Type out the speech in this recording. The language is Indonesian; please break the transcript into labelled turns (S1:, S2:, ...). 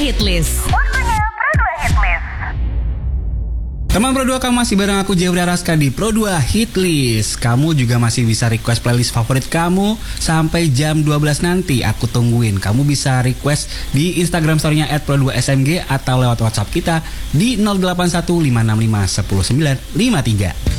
S1: Hitlist.
S2: Teman Pro2, kamu masih bareng aku Jeffrey Araska di Pro2 Hitlist. Kamu juga masih bisa request playlist favorit kamu sampai jam 12 nanti. Aku tungguin. Kamu bisa request di Instagram story-nya @pro2smg atau lewat WhatsApp kita di 0815651093.